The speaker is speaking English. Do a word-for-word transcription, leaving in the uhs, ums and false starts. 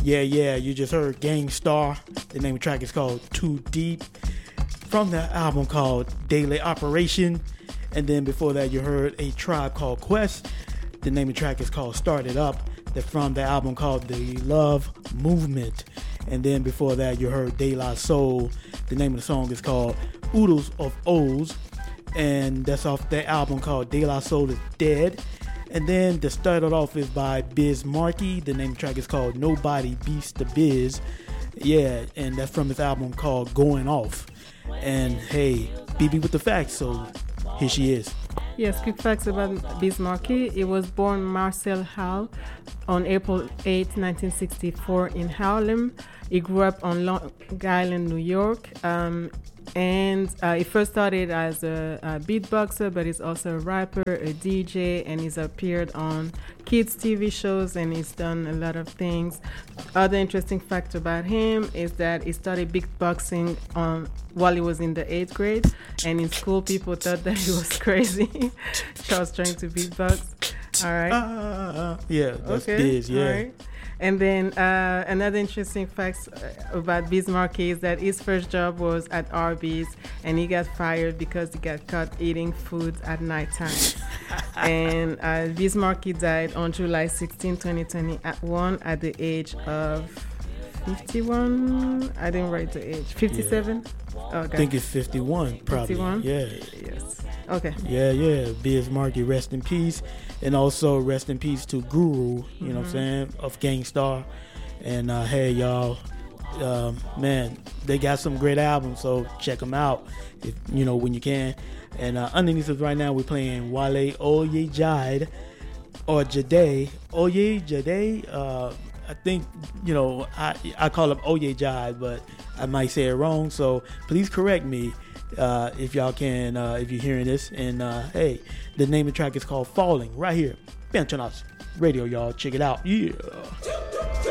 Yeah, yeah, you just heard Gang Starr. The name of the track is called Too Deep. From the album called Daily Operation. And then before that, you heard A Tribe Called Quest. The name of the track is called Started Up. They're from the album called The Love Movement. And then before that, you heard De La Soul. The name of the song is called Oodles of O's. And that's off the album called De La Soul is Dead. And then the started off is by Biz Markie. The name of the track is called Nobody Beats the Biz. Yeah, and that's from his album called Going Off. And hey, B B with the facts, so here she is. Yes, quick facts about Biz Markie. He was born Marcel Hall on April eighth, nineteen sixty-four in Harlem. He grew up on Long Island, New York. Um, and uh, he first started as a, a beatboxer, but he's also a rapper, a D J, and he's appeared on kids' T V shows, and he's done a lot of things. Other interesting fact about him is that he started beatboxing on while he was in the eighth grade, and in school people thought that he was crazy. So I was trying to beatbox. All right. Uh, yeah, that's okay. Biz, yeah. All right. And then uh, another interesting fact about Biz Markie is that his first job was at Arby's, and he got fired because he got caught eating food at nighttime. And uh, Biz Markie died on July sixteenth, twenty twenty-one at the age of fifty-one. I didn't write the age. fifty-seven? Yeah. Oh, okay. I think it's fifty-one, probably. fifty-one? Yeah. Yes. Okay. Yeah, yeah. Biz Markie, rest in peace. And also rest in peace to Guru, you mm-hmm. know what I'm saying, of Gang Starr. And uh, hey, y'all, um, man, they got some great albums, so check them out, if you know, when you can. And uh, underneath us right now, we're playing Wale Oye Jade, or Jade, Oye Jade. Uh, I think, you know, I I call him Oye Jade, but I might say it wrong, so please correct me. Uh, if y'all can, uh, if you're hearing this. And uh, hey, the name of the track is called Falling, right here. Benchonas Radio, y'all. Check it out. Yeah.